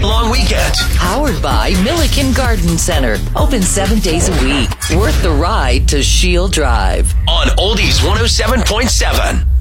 great long weekend. Powered by Milliken Garden Center. Open 7 days a week. Worth the ride to Shield Drive. On Oldies 107.7.